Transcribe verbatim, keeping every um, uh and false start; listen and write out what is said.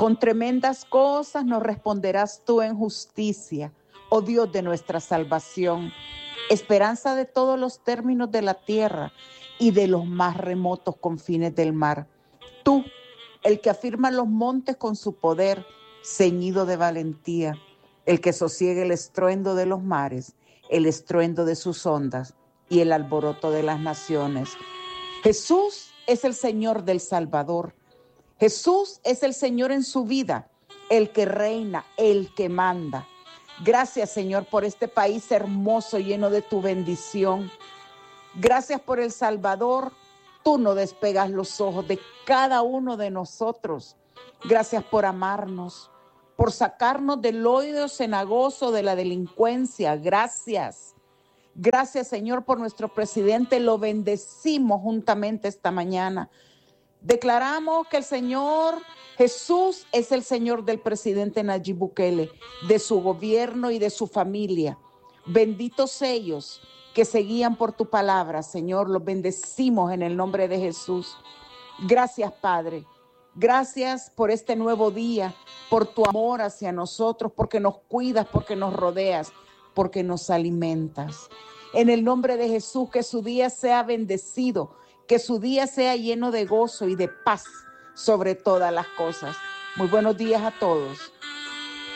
Con tremendas cosas nos responderás tú en justicia, oh Dios de nuestra salvación, esperanza de todos los términos de la tierra y de los más remotos confines del mar. Tú, el que afirma los montes con su poder, ceñido de valentía, el que sosiega el estruendo de los mares, el estruendo de sus ondas y el alboroto de las naciones. Jesús es el Señor del Salvador. Jesús es el Señor en su vida, el que reina, el que manda. Gracias, Señor, por este país hermoso, lleno de tu bendición. Gracias por El Salvador. Tú no despegas los ojos de cada uno de nosotros. Gracias por amarnos, por sacarnos del hoyo cenagoso de la delincuencia. Gracias. Gracias, Señor, por nuestro presidente. Lo bendecimos juntamente esta mañana. Declaramos que el Señor Jesús es el Señor del presidente Nayib Bukele, de su gobierno y de su familia. Benditos ellos que se guían por tu palabra, Señor. Los bendecimos en el nombre de Jesús. Gracias, Padre. Gracias por este nuevo día, por tu amor hacia nosotros, porque nos cuidas, porque nos rodeas, porque nos alimentas. En el nombre de Jesús, que su día sea bendecido, que su día sea lleno de gozo y de paz sobre todas las cosas. Muy buenos días a todos.